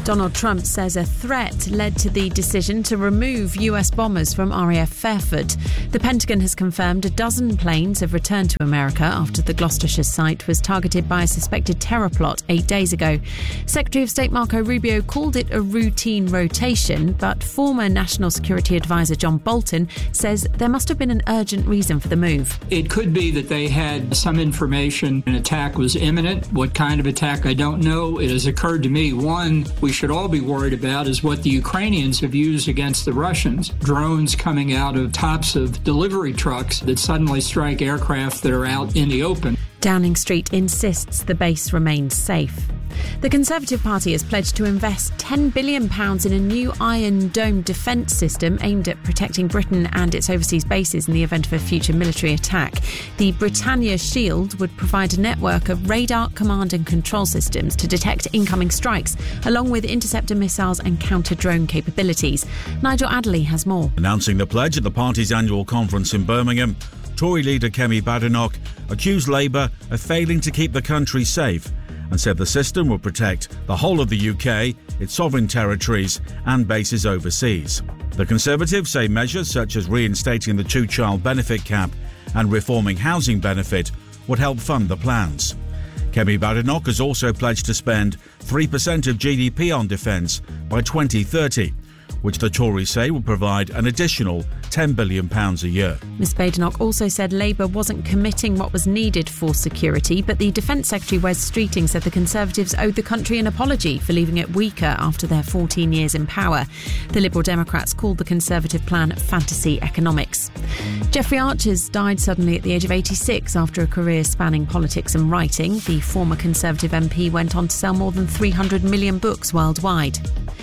Donald Trump says a threat led to the decision to remove US bombers from RAF Fairford. The Pentagon has confirmed a dozen planes have returned to America after the Gloucestershire site was targeted by a suspected terror plot 8 days ago. Secretary of State Marco Rubio called it a routine rotation, but former National Security Advisor John Bolton says there must have been an urgent reason for the move. It could be that they had some information an attack was imminent. What kind of attack, I don't know. It has occurred to me, one, we should all be worried about is what the Ukrainians have used against the Russians. Drones coming out of tops of delivery trucks that suddenly strike aircraft that are out in the open. Downing Street insists the base remains safe. The Conservative Party has pledged to invest £10 billion in a new Iron Dome defence system aimed at protecting Britain and its overseas bases in the event of a future military attack. The Britannia Shield would provide a network of radar, command and control systems to detect incoming strikes, along with interceptor missiles and counter-drone capabilities. Nigel Adderley has more. Announcing the pledge at the party's annual conference in Birmingham, Tory leader Kemi Badenoch accused Labour of failing to keep the country safe and said the system will protect the whole of the UK, its sovereign territories and bases overseas. The Conservatives say measures such as reinstating the two-child benefit cap and reforming housing benefit would help fund the plans. Kemi Badenoch has also pledged to spend 3% of GDP on defence by 2030, which the Tories say will provide an additional £10 billion a year. Ms Badenoch also said Labour wasn't committing what was needed for security, but the Defence Secretary Wes Streeting said the Conservatives owed the country an apology for leaving it weaker after their 14 years in power. The Liberal Democrats called the Conservative plan fantasy economics. Jeffrey Archer's died suddenly at the age of 86 after a career spanning politics and writing. The former Conservative MP went on to sell more than 300 million books worldwide.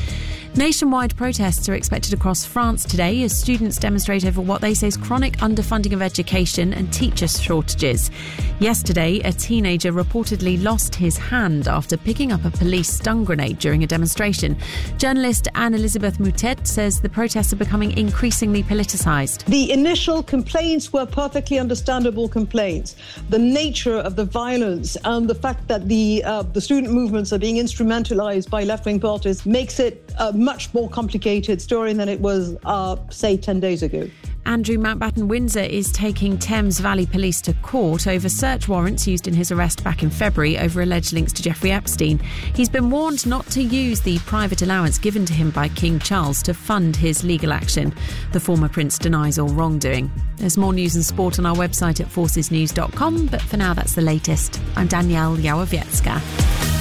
Nationwide protests are expected across France today as students demonstrate over what they say is chronic underfunding of education and teacher shortages. Yesterday, a teenager reportedly lost his hand after picking up a police stun grenade during a demonstration. Journalist Anne-Elisabeth Moutet says the protests are becoming increasingly politicised. The initial complaints were perfectly understandable complaints. The nature of the violence and the fact that the student movements are being instrumentalised by left-wing parties makes it a much more complicated story than it was, say, 10 days ago. Andrew Mountbatten Windsor is taking Thames Valley Police to court over search warrants used in his arrest back in February over alleged links to Jeffrey Epstein. He's been warned not to use the private allowance given to him by King Charles to fund his legal action. The former prince denies all wrongdoing. There's more news and sport on our website at forcesnews.com, but for now that's the latest. I'm Danielle Yawowiecka.